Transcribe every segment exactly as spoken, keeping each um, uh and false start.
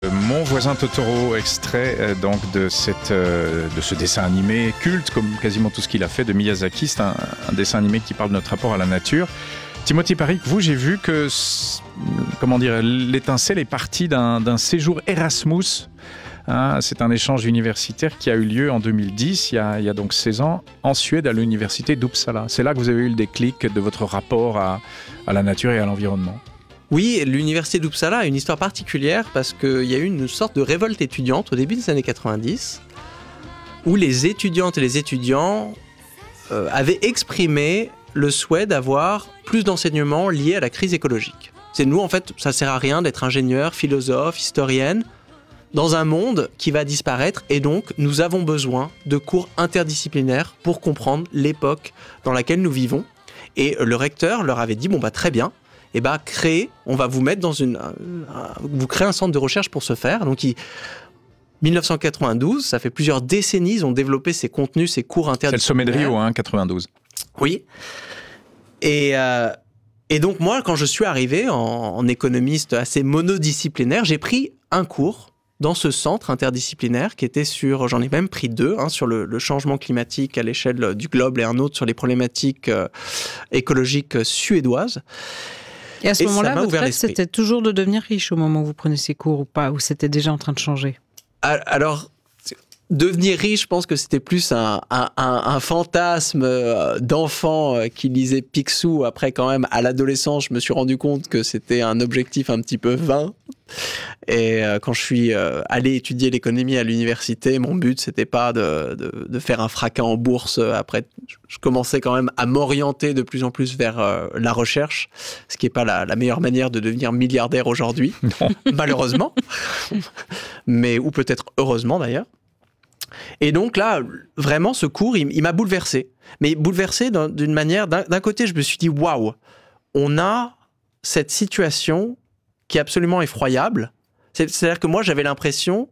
Mon voisin Totoro, extrait euh, donc de, cette, euh, de ce dessin animé culte, comme quasiment tout ce qu'il a fait, de Miyazaki. C'est un, un dessin animé qui parle de notre rapport à la nature. Timothy Parrick, vous, j'ai vu que, comment dire, l'étincelle est partie d'un, d'un séjour Erasmus. Hein, c'est un échange universitaire qui a eu lieu en deux mille dix, il y a, il y a donc seize ans, en Suède, à l'université d'Uppsala. C'est là que vous avez eu le déclic de votre rapport à, à la nature et à l'environnement. Oui, l'université d'Uppsala a une histoire particulière parce qu'il y a eu une sorte de révolte étudiante au début des années quatre-vingt-dix où les étudiantes et les étudiants euh, avaient exprimé le souhait d'avoir plus d'enseignements liés à la crise écologique. C'est nous, en fait, ça sert à rien d'être ingénieur, philosophe, historienne dans un monde qui va disparaître et donc nous avons besoin de cours interdisciplinaires pour comprendre l'époque dans laquelle nous vivons. Et le recteur leur avait dit, bon bah très bien, et eh bah créez, on va vous mettre dans une, euh, vous créez un centre de recherche pour ce faire. Donc, il, dix-neuf cent quatre-vingt-douze, ça fait plusieurs décennies, ils ont développé ces contenus, ces cours interdisciplinaires. C'est le sommet de Rio, hein, quatre-vingt-douze. Oui. Et, euh, et donc moi, quand je suis arrivé en, en économiste assez monodisciplinaire, j'ai pris un cours dans ce centre interdisciplinaire qui était sur, j'en ai même pris deux, hein, sur le, le changement climatique à l'échelle du globe et un autre sur les problématiques euh, écologiques suédoises. Et à ce et moment-là, votre rêve, c'était toujours de devenir riche au moment où vous prenez ces cours ou pas, ou c'était déjà en train de changer ? Alors, devenir riche, je pense que c'était plus un, un, un, un fantasme d'enfant qui lisait Picsou. Après, quand même, à l'adolescence, je me suis rendu compte que c'était un objectif un petit peu vain. Et quand je suis allé étudier l'économie à l'université, mon but, c'était pas de, de, de faire un fracas en bourse. Après, je commençais quand même à m'orienter de plus en plus vers la recherche, ce qui n'est pas la, la meilleure manière de devenir milliardaire aujourd'hui, malheureusement. Mais, ou peut-être heureusement d'ailleurs. Et donc là, vraiment, ce cours, il, il m'a bouleversé. Mais bouleversé d'un, d'une manière... D'un, d'un côté, je me suis dit, waouh, on a cette situation qui est absolument effroyable. C'est, c'est-à-dire que moi, j'avais l'impression...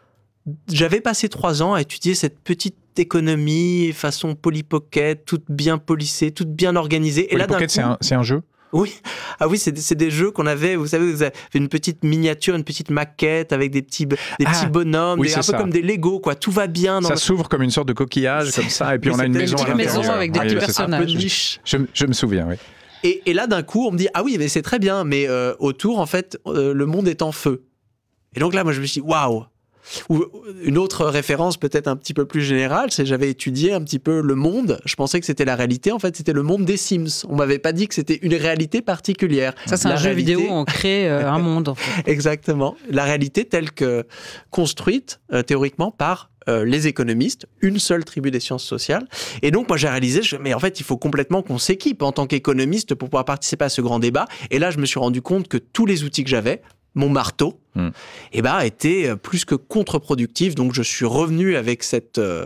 J'avais passé trois ans à étudier cette petite économie façon Polly Pocket, toute bien polissée, toute bien organisée. Polly Pocket, c'est un, c'est un jeu ? Oui, ah oui, c'est, c'est des jeux qu'on avait, vous savez, vous avez une petite miniature, une petite maquette avec des petits, des ah, petits bonhommes, oui, des, un ça. peu comme des Lego, quoi. Tout va bien. Dans ça le... s'ouvre comme une sorte de coquillage, comme ça, et puis oui, on a une maison à l'intérieur. Une maison avec des oui, petits personnages. Je, je me souviens, oui. Et, et là, d'un coup, on me dit, ah oui, mais c'est très bien, mais euh, autour, en fait, euh, le monde est en feu. Et donc là, moi, je me suis dit, waouh. Ou une autre référence peut-être un petit peu plus générale, c'est que j'avais étudié un petit peu le monde. Je pensais que c'était la réalité. En fait, c'était le monde des Sims. On m'avait pas dit que c'était une réalité particulière. Ça, c'est la un réalité... jeu vidéo où on crée euh, un monde, en fait. Exactement. La réalité telle que construite euh, théoriquement par euh, les économistes, une seule tribu des sciences sociales. Et donc, moi, j'ai réalisé, je... mais en fait, il faut complètement qu'on s'équipe en tant qu'économiste pour pouvoir participer à ce grand débat. Et là, je me suis rendu compte que tous les outils que j'avais, mon marteau, mmh. eh ben, était plus que contre-productif. Donc, je suis revenu avec cette, euh,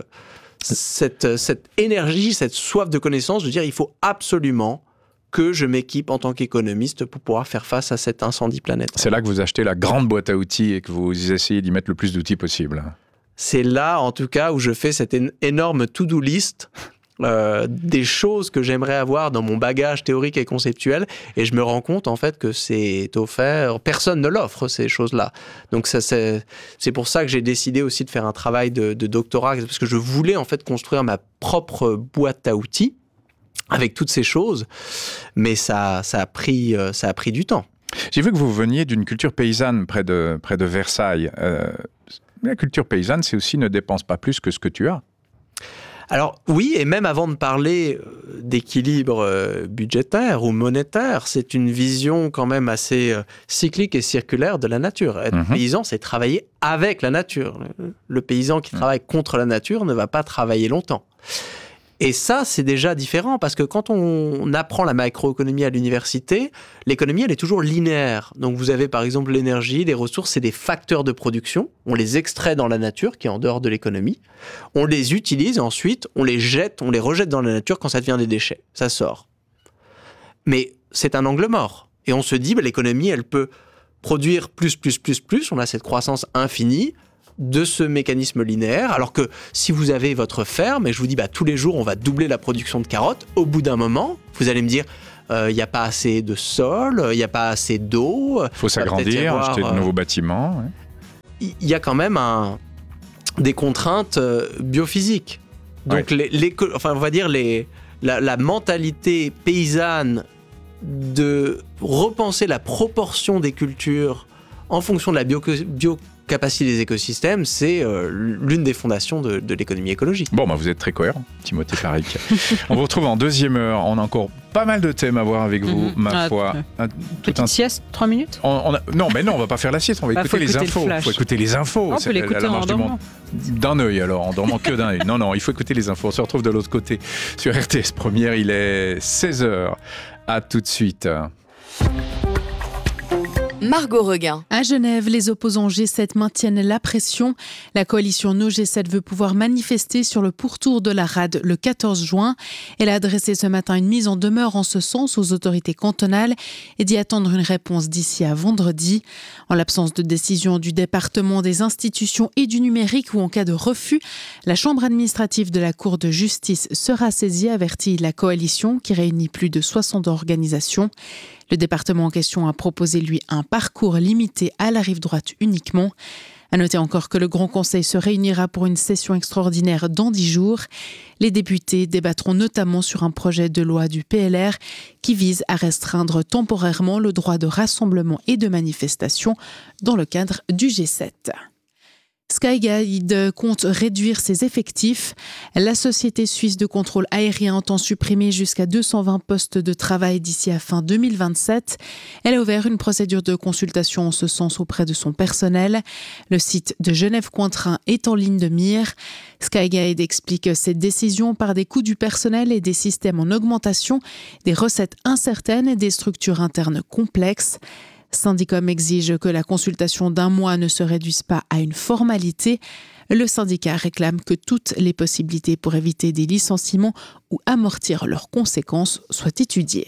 cette, cette énergie, cette soif de connaissance, de dire il faut absolument que je m'équipe en tant qu'économiste pour pouvoir faire face à cet incendie planétaire. C'est là que vous achetez la grande boîte à outils et que vous essayez d'y mettre le plus d'outils possible. C'est là, en tout cas, où je fais cette énorme to-do list Euh, des choses que j'aimerais avoir dans mon bagage théorique et conceptuel, et je me rends compte en fait que c'est offert, personne ne l'offre ces choses-là. Donc ça, c'est, c'est pour ça que j'ai décidé aussi de faire un travail de, de doctorat, parce que je voulais en fait construire ma propre boîte à outils avec toutes ces choses, mais ça, ça a pris, ça a pris du temps. J'ai vu que vous veniez d'une culture paysanne près de, près de Versailles. Euh, la culture paysanne, c'est aussi ne dépense pas plus que ce que tu as. Alors oui, et même avant de parler d'équilibre budgétaire ou monétaire, c'est une vision quand même assez cyclique et circulaire de la nature. Être mmh. paysan, c'est travailler avec la nature. Le paysan qui mmh. travaille contre la nature ne va pas travailler longtemps. Et ça, c'est déjà différent, parce que quand on apprend la macroéconomie à l'université, l'économie, elle est toujours linéaire. Donc vous avez par exemple l'énergie, les ressources, c'est des facteurs de production. On les extrait dans la nature, qui est en dehors de l'économie. On les utilise et ensuite on les jette, on les rejette dans la nature quand ça devient des déchets. Ça sort. Mais c'est un angle mort. Et on se dit, bah, l'économie, elle peut produire plus, plus, plus, plus. On a cette croissance infinie de ce mécanisme linéaire, alors que si vous avez votre ferme et je vous dis bah, tous les jours on va doubler la production de carottes, au bout d'un moment vous allez me dire il euh, n'y a pas assez de sol, il n'y a pas assez d'eau, il faut s'agrandir, avoir, acheter de nouveaux bâtiments. Ouais. il y a quand même un, des contraintes euh, biophysiques. Donc, ouais. les, les, enfin, on va dire les, la, la mentalité paysanne de repenser la proportion des cultures en fonction de la bio, biocapacité des écosystèmes, c'est euh, l'une des fondations de, de l'économie écologique. Bon, bah vous êtes très cohérent, Timothée Paric. On vous retrouve en deuxième heure. On a encore pas mal de thèmes à voir avec vous, mmh. ma ah, foi. Un, Petite un... sieste, trois minutes on, on a... Non, mais non, on va pas faire la sieste, on va bah, écouter les infos. Il faut écouter les infos. On peut l'écouter en dormant. D'un œil alors, en dormant que d'un œil. Non, non, il faut écouter les infos. On se retrouve de l'autre côté sur R T S Première. Il est seize heures. À tout de suite. Margot Reguin. À Genève, les opposants G sept maintiennent la pression. La coalition No G sept veut pouvoir manifester sur le pourtour de la rade le quatorze juin. Elle a adressé ce matin une mise en demeure en ce sens aux autorités cantonales et dit attendre une réponse d'ici à vendredi. En l'absence de décision du département des institutions et du numérique ou en cas de refus, la chambre administrative de la Cour de justice sera saisie, avertit la coalition qui réunit plus de soixante organisations. Le département en question a proposé, lui, un parcours limité à la rive droite uniquement. À noter encore que le Grand Conseil se réunira pour une session extraordinaire dans dix jours. Les députés débattront notamment sur un projet de loi du P L R qui vise à restreindre temporairement le droit de rassemblement et de manifestation dans le cadre du G sept. Skyguide compte réduire ses effectifs. La société suisse de contrôle aérien entend supprimer jusqu'à deux cent vingt postes de travail d'ici à fin deux mille vingt-sept. Elle a ouvert une procédure de consultation en ce sens auprès de son personnel. Le site de Genève-Cointrin est en ligne de mire. Skyguide explique cette décision par des coûts du personnel et des systèmes en augmentation, des recettes incertaines et des structures internes complexes. Syndicom exige que la consultation d'un mois ne se réduise pas à une formalité. Le syndicat réclame que toutes les possibilités pour éviter des licenciements ou amortir leurs conséquences soient étudiées.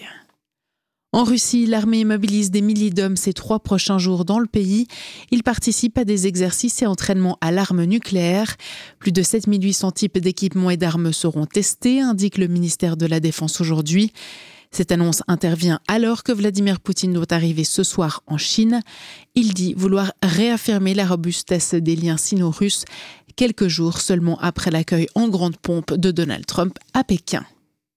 En Russie, l'armée mobilise des milliers d'hommes ces trois prochains jours dans le pays. Ils participent à des exercices et entraînements à l'arme nucléaire. Plus de sept mille huit cents types d'équipements et d'armes seront testés, indique le ministère de la Défense aujourd'hui. Cette annonce intervient alors que Vladimir Poutine doit arriver ce soir en Chine. Il dit vouloir réaffirmer la robustesse des liens sino-russes quelques jours seulement après l'accueil en grande pompe de Donald Trump à Pékin.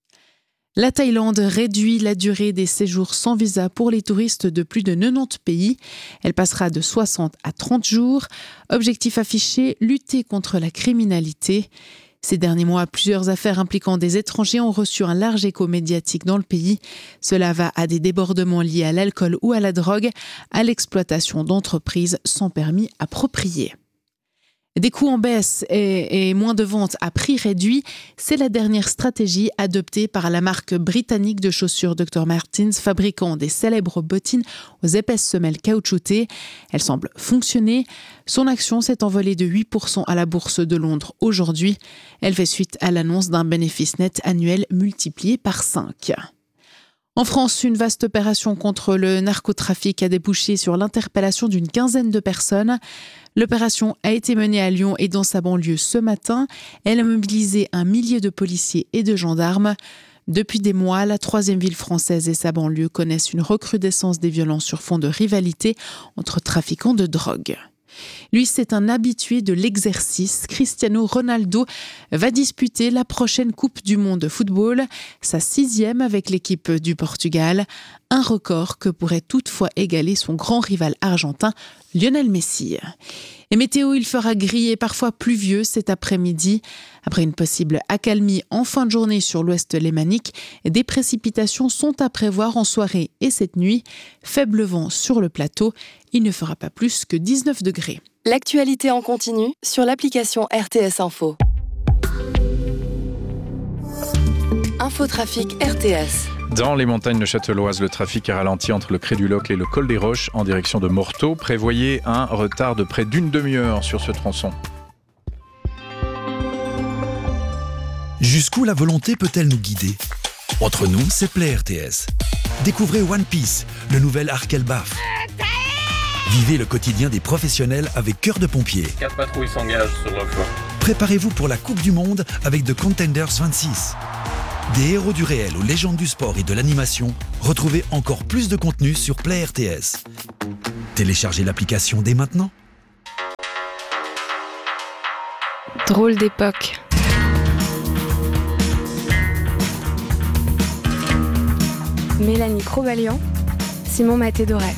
La Thaïlande réduit la durée des séjours sans visa pour les touristes de plus de quatre-vingt-dix pays. Elle passera de soixante à trente jours. Objectif affiché, lutter contre la criminalité. Ces derniers mois, plusieurs affaires impliquant des étrangers ont reçu un large écho médiatique dans le pays. Cela va à des débordements liés à l'alcool ou à la drogue, à l'exploitation d'entreprises sans permis approprié. Des coûts en baisse et, et moins de ventes à prix réduit, c'est la dernière stratégie adoptée par la marque britannique de chaussures docteur Martens, fabricant des célèbres bottines aux épaisses semelles caoutchoutées. Elle semble fonctionner. Son action s'est envolée de huit pour cent à la bourse de Londres aujourd'hui. Elle fait suite à l'annonce d'un bénéfice net annuel multiplié par cinq. En France, une vaste opération contre le narcotrafic a débouché sur l'interpellation d'une quinzaine de personnes. L'opération a été menée à Lyon et dans sa banlieue ce matin. Elle a mobilisé un millier de policiers et de gendarmes. Depuis des mois, la troisième ville française et sa banlieue connaissent une recrudescence des violences sur fond de rivalité entre trafiquants de drogue. Lui, c'est un habitué de l'exercice. Cristiano Ronaldo va disputer la prochaine Coupe du Monde de football, sa sixième avec l'équipe du Portugal. Un record que pourrait toutefois égaler son grand rival argentin, Lionel Messi. Et météo, il fera gris et parfois pluvieux cet après-midi. Après une possible accalmie en fin de journée sur l'ouest lémanique, des précipitations sont à prévoir en soirée et cette nuit. Faible vent sur le plateau, il ne fera pas plus que dix-neuf degrés. L'actualité en continu sur l'application R T S Info. Infotrafic R T S. Dans les montagnes de Châtelloise, le trafic est ralenti entre le Cré du Locle et le col des Roches en direction de Morteau. Prévoyez un retard de près d'une demi-heure sur ce tronçon. Jusqu'où la volonté peut-elle nous guider ? Entre nous, c'est Play R T S. Découvrez One Piece, le nouvel arc Elbaf. Vivez le quotidien des professionnels avec Cœur de Pompier. Quatre patrouilles s'engagent sur le flanc. Préparez-vous pour la Coupe du Monde avec The Contenders vingt-six. Des héros du réel aux légendes du sport et de l'animation, retrouvez encore plus de contenu sur Play R T S. Téléchargez l'application dès maintenant. Drôle d'époque. Mélanie Crobalian, Simon Maté-Doré.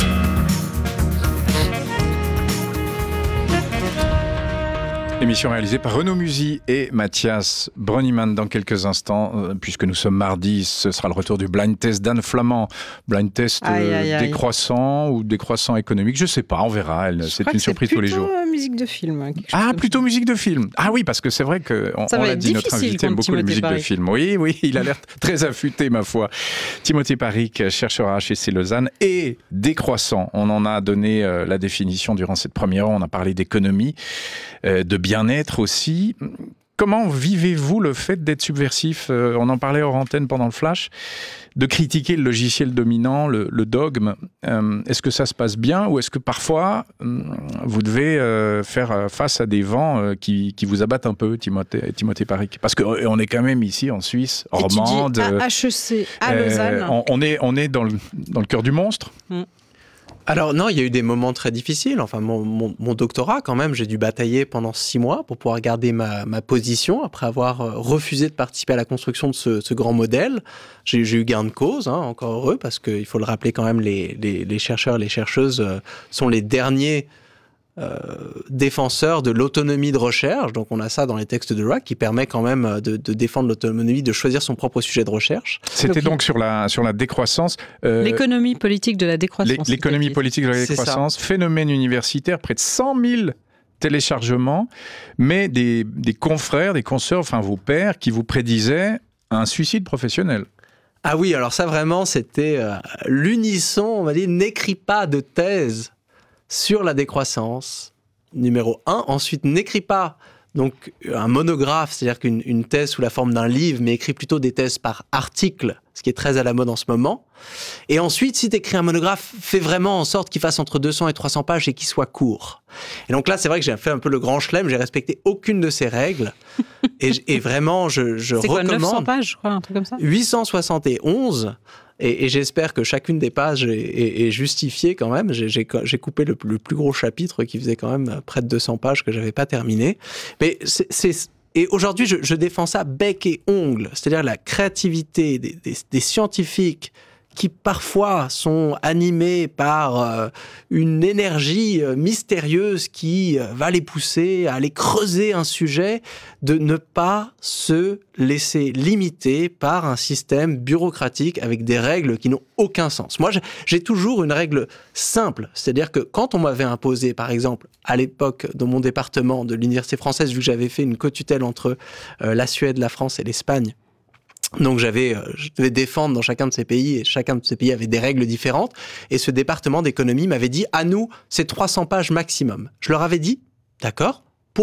Émission réalisée par Renaud Musy et Mathias Brönnimann. Dans quelques instants, euh, puisque nous sommes mardi, ce sera le retour du blind test d'Anne Flamand. Blind test euh, aïe, aïe, aïe. décroissant ou décroissant économique, je sais pas, on verra. Elle, c'est une surprise tous les jours. C'est plutôt musique de film. Hein, ah, plutôt ça. Musique de film. Ah oui, parce que c'est vrai que on, on l'a dit, notre invité aime beaucoup les musiques Paric. de film. Oui, oui, il a l'air très affûté, ma foi. Timothée Paric, chercheur à H E C Lausanne et décroissant. On en a donné euh, la définition durant cette première heure. On a parlé d'économie, euh, de bien-être aussi. Comment vivez-vous le fait d'être subversif ? euh, On en parlait hors antenne pendant le flash, de critiquer le logiciel dominant, le, le dogme. Euh, est-ce que ça se passe bien ou est-ce que parfois euh, vous devez euh, faire face à des vents euh, qui, qui vous abattent un peu, Timothée, Timothée Paric ? Parce qu'on est quand même ici en Suisse, romande. À H E C, à Lausanne. Euh, on, on, est, on est dans le, dans le cœur du monstre. Mm. Alors non, il y a eu des moments très difficiles. Enfin, mon, mon, mon doctorat, quand même, j'ai dû batailler pendant six mois pour pouvoir garder ma, ma position après avoir refusé de participer à la construction de ce, ce grand modèle. J'ai, j'ai eu gain de cause, hein, encore heureux, parce qu'il faut le rappeler quand même, les, les, les chercheurs et les chercheuses euh, sont les derniers euh, défenseurs de l'autonomie de recherche. Donc on a ça dans les textes de loi qui permet quand même de, de défendre l'autonomie, de choisir son propre sujet de recherche. C'était donc, donc sur, la, sur la décroissance. Euh, l'économie politique de la décroissance. L'économie politique de la décroissance, phénomène universitaire, près de cent mille téléchargements, mais des, des confrères, des consoeurs, enfin vos pairs, qui vous prédisaient un suicide professionnel. Ah oui, alors ça vraiment, c'était euh, l'unisson, on va dire, n'écris pas de thèse sur la décroissance, numéro un. Ensuite, n'écris pas donc un monographe, c'est-à-dire qu'une une thèse sous la forme d'un livre, mais écris plutôt des thèses par article, ce qui est très à la mode en ce moment. Et ensuite, si tu écris un monographe, fais vraiment en sorte qu'il fasse entre deux cents et trois cents pages et qu'il soit court. Et donc là, c'est vrai que j'ai fait un peu le grand chelem, j'ai respecté aucune de ces règles. et, et vraiment, je, je c'est recommande... C'est quoi, neuf cents pages, je crois, un truc comme ça ? huit cent soixante et onze. Et, et j'espère que chacune des pages est, est, est justifiée quand même. J'ai, j'ai, j'ai coupé le, le plus gros chapitre qui faisait quand même près de deux cents pages que je n'avais pas terminé. Mais c'est, c'est, et aujourd'hui, je, je défends ça bec et ongle. C'est-à-dire la créativité des, des, des scientifiques qui parfois sont animés par euh, une énergie euh, mystérieuse qui euh, va les pousser à aller creuser un sujet, de ne pas se laisser limiter par un système bureaucratique avec des règles qui n'ont aucun sens. Moi, j'ai, j'ai toujours une règle simple, c'est-à-dire que quand on m'avait imposé, par exemple, à l'époque, dans mon département de l'Université française, vu que j'avais fait une co-tutelle entre euh, la Suède, la France et l'Espagne, donc j'avais, je devais défendre dans chacun de ces pays, et chacun de ces pays avait des règles différentes. Et ce département d'économie m'avait dit, à nous, c'est trois cents pages maximum. Je leur avais dit, d'accord, pourquoi ?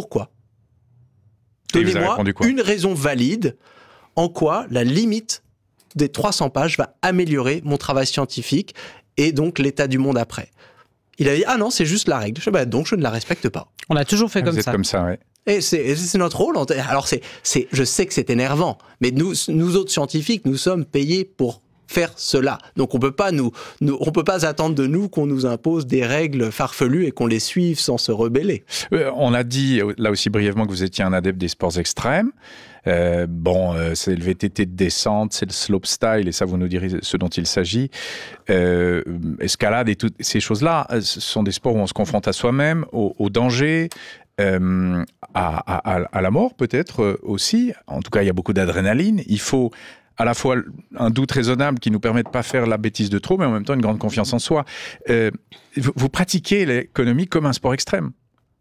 Donnez-moi une raison valide en quoi la limite des trois cents pages va améliorer mon travail scientifique et donc l'état du monde après. Il avait dit, ah non, c'est juste la règle. Je dis, bah, donc je ne la respecte pas. On a toujours fait ah, comme vous ça. Êtes comme ça, ouais. Et c'est, c'est notre rôle. Alors, c'est, c'est, je sais que c'est énervant, mais nous, nous autres scientifiques, nous sommes payés pour faire cela. Donc, on peut pas nous, nous, on peut pas attendre de nous qu'on nous impose des règles farfelues et qu'on les suive sans se rebeller. Euh, on a dit, là aussi brièvement, que vous étiez un adepte des sports extrêmes. Euh, bon, euh, c'est le V T T de descente, c'est le slopestyle, et ça, vous nous direz ce dont il s'agit. Euh, escalade et toutes ces choses-là, ce sont des sports où on se confronte à soi-même, au, au danger, Euh, à, à, à la mort peut-être aussi. En tout cas, il y a beaucoup d'adrénaline. Il faut à la fois un doute raisonnable qui nous permet de ne pas faire la bêtise de trop, mais en même temps une grande confiance en soi. Euh, vous, vous pratiquez l'économie comme un sport extrême.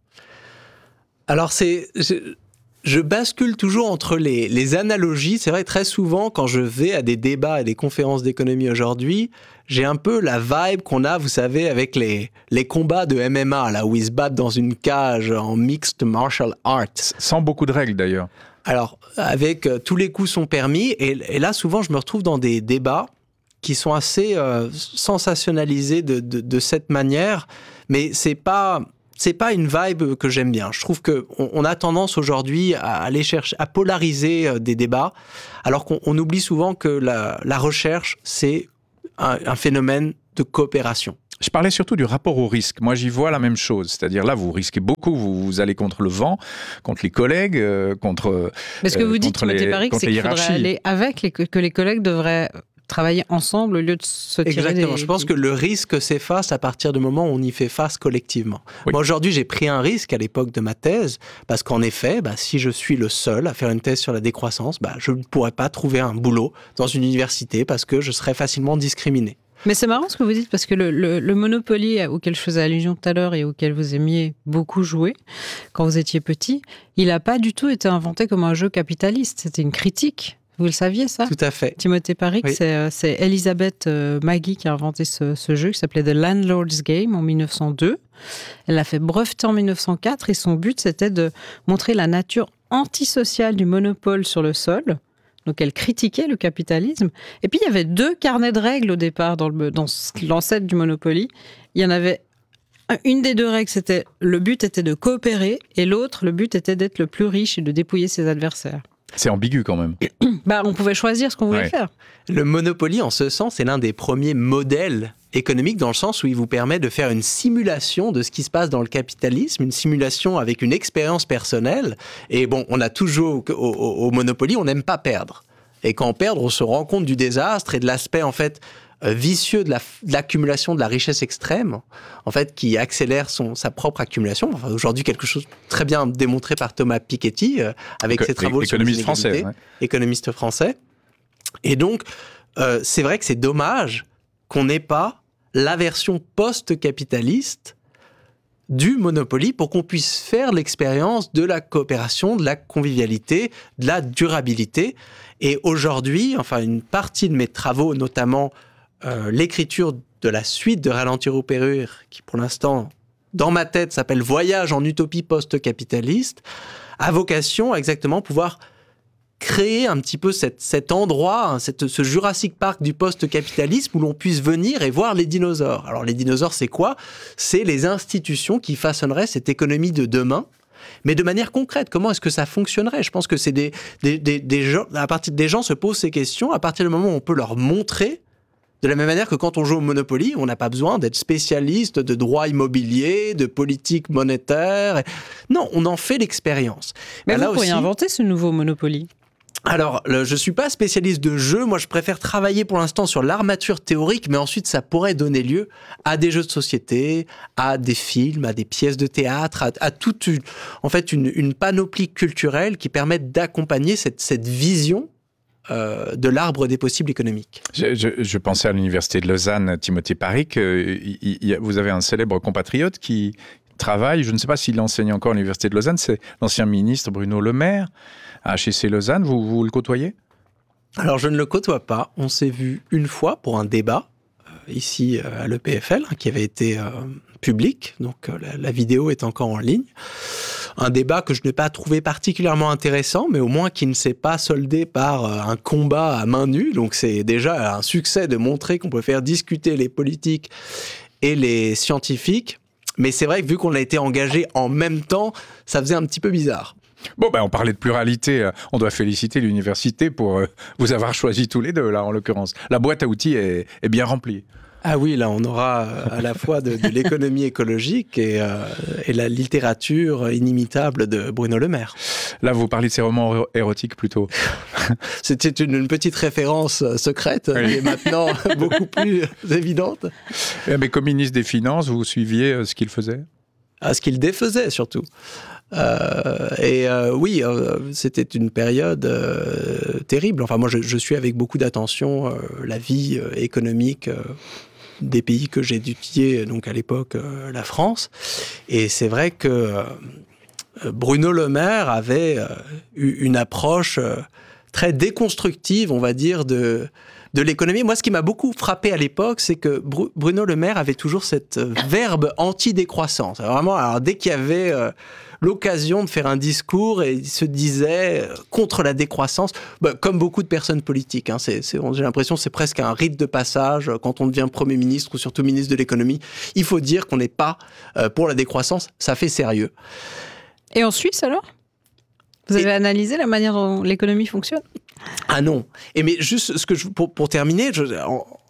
Alors, c'est... Je... Je bascule toujours entre les, les analogies. C'est vrai, très souvent, quand je vais à des débats et des conférences d'économie aujourd'hui, j'ai un peu la vibe qu'on a, vous savez, avec les, les combats de M M A, là, où ils se battent dans une cage en mixed martial arts. Sans beaucoup de règles, d'ailleurs. Alors, avec euh, tous les coups sont permis. Et, et là, souvent, je me retrouve dans des débats qui sont assez euh, sensationnalisés de, de, de cette manière. Mais c'est pas... c'est pas une vibe que j'aime bien. Je trouve qu'on on a tendance aujourd'hui à aller chercher, à polariser des débats, alors qu'on on oublie souvent que la, la recherche, c'est un, un phénomène de coopération. Je parlais surtout du rapport au risque. Moi, j'y vois la même chose. C'est-à-dire là, vous risquez beaucoup. Vous, vous allez contre le vent, contre les collègues, euh, contre Mais ce que vous euh, dites, Timothée Paric, c'est qu'il faudrait aller avec, les, que les collègues devraient travailler ensemble au lieu de se tirer Exactement. des... Je pense que le risque s'efface à partir du moment où on y fait face collectivement. Oui. Moi, aujourd'hui, j'ai pris un risque à l'époque de ma thèse, parce qu'en effet, bah, si je suis le seul à faire une thèse sur la décroissance, bah, je ne pourrais pas trouver un boulot dans une université parce que je serais facilement discriminé. Mais c'est marrant ce que vous dites, parce que le, le, le Monopoly auquel je faisais allusion tout à l'heure et auquel vous aimiez beaucoup jouer quand vous étiez petit, il n'a pas du tout été inventé comme un jeu capitaliste. C'était une critique. Vous le saviez, ça ? Tout à fait. Timothée Paric, oui. c'est, c'est Elisabeth euh, Maggie qui a inventé ce, ce jeu qui s'appelait The Landlord's Game en mille neuf cent deux. Elle l'a fait breveter en mille neuf cent quatre et son but, c'était de montrer la nature antisociale du monopole sur le sol. Donc, elle critiquait le capitalisme. Et puis, il y avait deux carnets de règles au départ dans, le, dans l'ancêtre du Monopoly. Il y en avait une des deux règles, c'était le but était de coopérer et l'autre, le but était d'être le plus riche et de dépouiller ses adversaires. C'est ambigu quand même. Bah, on pouvait choisir ce qu'on voulait ouais. faire. Le Monopoly, en ce sens, est l'un des premiers modèles économiques dans le sens où il vous permet de faire une simulation de ce qui se passe dans le capitalisme, une simulation avec une expérience personnelle. Et bon, on a toujours au, au, au Monopoly, on n'aime pas perdre. Et quand on perd, on se rend compte du désastre et de l'aspect en fait euh, vicieux de, la, de l'accumulation de la richesse extrême, en fait, qui accélère son, sa propre accumulation. Enfin, aujourd'hui, quelque chose très bien démontré par Thomas Piketty euh, avec ses travaux sur les inégalités, français, ouais. économiste français. Et donc, euh, c'est vrai que c'est dommage qu'on n'ait pas la version post-capitaliste du Monopoly pour qu'on puisse faire l'expérience de la coopération, de la convivialité, de la durabilité. Et aujourd'hui, enfin, une partie de mes travaux, notamment euh, l'écriture de la suite de Ralentir ou Périr, qui pour l'instant, dans ma tête, s'appelle Voyage en utopie post-capitaliste, a vocation à exactement pouvoir créer un petit peu cette, cet endroit, hein, cette, ce Jurassic Park du post-capitalisme où l'on puisse venir et voir les dinosaures. Alors les dinosaures, c'est quoi ? C'est les institutions qui façonneraient cette économie de demain, mais de manière concrète. Comment est-ce que ça fonctionnerait ? Je pense que c'est des, des, des, des gens, à partir des gens se posent ces questions à partir du moment où on peut leur montrer. De la même manière que quand on joue au Monopoly, on n'a pas besoin d'être spécialiste de droit immobilier, de politique monétaire. Non, on en fait l'expérience. Mais ben vous pourriez aussi inventer ce nouveau Monopoly. Alors, le, je ne suis pas spécialiste de jeu. Moi, je préfère travailler pour l'instant sur l'armature théorique, mais ensuite, ça pourrait donner lieu à des jeux de société, à des films, à des pièces de théâtre, à, à toute une, en fait, une, une panoplie culturelle qui permette d'accompagner cette, cette vision euh, de l'arbre des possibles économiques. Je, je, je pensais à l'université de Lausanne, Timothée Paric. Euh, il, il, vous avez un célèbre compatriote qui travaille, je ne sais pas s'il enseigne encore à l'université de Lausanne, c'est l'ancien ministre Bruno Le Maire. À H E C Lausanne, vous, vous le côtoyez ? Alors, je ne le côtoie pas. On s'est vu une fois pour un débat, euh, ici euh, à l'E P F L, hein, qui avait été euh, public, donc euh, la, la vidéo est encore en ligne. Un débat que je n'ai pas trouvé particulièrement intéressant, mais au moins qui ne s'est pas soldé par euh, un combat à main nue. Donc, c'est déjà un succès de montrer qu'on peut faire discuter les politiques et les scientifiques. Mais c'est vrai que vu qu'on a été engagés en même temps, ça faisait un petit peu bizarre. Bon, ben, on parlait de pluralité. On doit féliciter l'université pour euh, vous avoir choisi tous les deux, là, en l'occurrence. La boîte à outils est, est bien remplie. Ah oui, là, on aura à la fois de, de l'économie écologique et, euh, et la littérature inimitable de Bruno Le Maire. Là, vous parlez de ces romans érotiques, plutôt. C'était une, une petite référence secrète, oui. Qui est maintenant beaucoup plus évidente. Mais comme ministre des Finances, vous suiviez ce qu'il faisait ? À ce qu'il défaisait, surtout. Euh, et euh, oui, euh, c'était une période euh, terrible. Enfin, moi, je, je suis avec beaucoup d'attention euh, la vie euh, économique euh, des pays que j'ai étudiés, donc à l'époque, euh, la France. Et c'est vrai que euh, Bruno Le Maire avait euh, eu une approche euh, très déconstructive, on va dire, de... de l'économie. Moi, ce qui m'a beaucoup frappé à l'époque, c'est que Bruno Le Maire avait toujours cette verbe anti-décroissance. Alors vraiment, alors dès qu'il y avait euh, l'occasion de faire un discours, et il se disait euh, contre la décroissance, bah, comme beaucoup de personnes politiques. Hein, c'est, c'est, j'ai l'impression que c'est presque un rite de passage. Quand on devient Premier ministre ou surtout ministre de l'économie, il faut dire qu'on n'est pas euh, pour la décroissance. Ça fait sérieux. Et en Suisse, alors ? Vous avez et... analysé la manière dont l'économie fonctionne ? Ah non. Et mais juste ce que je, pour, pour terminer, je, en,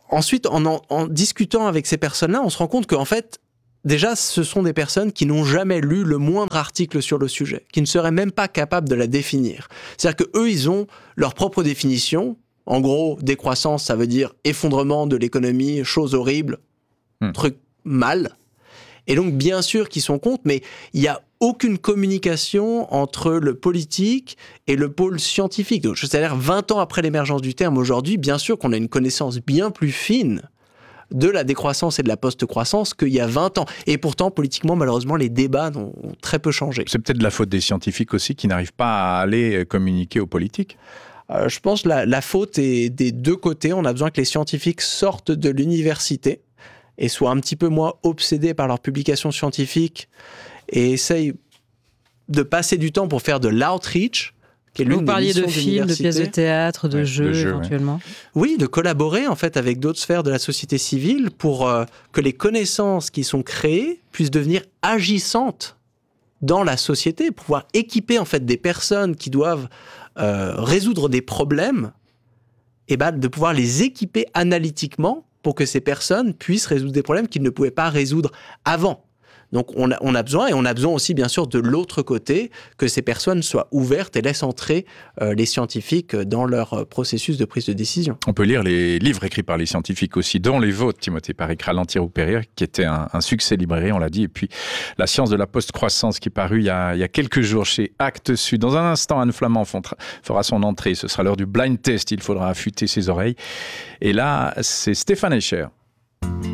ensuite, en, en, en discutant avec ces personnes-là, on se rend compte qu'en fait, déjà, ce sont des personnes qui n'ont jamais lu le moindre article sur le sujet, qui ne seraient même pas capables de la définir. C'est-à-dire qu'eux, ils ont leur propre définition. En gros, décroissance, ça veut dire effondrement de l'économie, chose horrible, hmm. truc mal. Et donc, bien sûr qu'ils sont contre, mais il n'y a aucune communication entre le politique et le pôle scientifique. Donc, c'est-à-dire, vingt ans après l'émergence du terme aujourd'hui, bien sûr qu'on a une connaissance bien plus fine de la décroissance et de la post-croissance qu'il y a vingt ans. Et pourtant, politiquement, malheureusement, les débats ont très peu changé. C'est peut-être de la faute des scientifiques aussi qui n'arrivent pas à aller communiquer aux politiques. Euh, je pense que la, la faute est des deux côtés. On a besoin que les scientifiques sortent de l'université et soient un petit peu moins obsédés par leurs publications scientifiques et essayent de passer du temps pour faire de l'outreach, qui est l'une Vous parliez des de films, de pièces de théâtre, de ouais, jeux, de jeux éventuellement. Ouais. Oui, de collaborer en fait avec d'autres sphères de la société civile pour euh, que les connaissances qui sont créées puissent devenir agissantes dans la société, pour pouvoir équiper en fait des personnes qui doivent euh, résoudre des problèmes, et ben de pouvoir les équiper analytiquement pour que ces personnes puissent résoudre des problèmes qu'ils ne pouvaient pas résoudre avant. Donc on a, on a besoin, et on a besoin aussi bien sûr de l'autre côté, que ces personnes soient ouvertes et laissent entrer euh, les scientifiques dans leur processus de prise de décision. On peut lire les livres écrits par les scientifiques aussi, dont les vôtres, Timothée Paric, Ralentir ou Périr, qui était un, un succès libraire, on l'a dit, et puis La science de la post-croissance, qui est paru il y a, il y a quelques jours chez Actes Sud. Dans un instant, Anne Flamand fera son entrée, ce sera l'heure du blind test, il faudra affûter ses oreilles. Et là, c'est Stéphane Escher.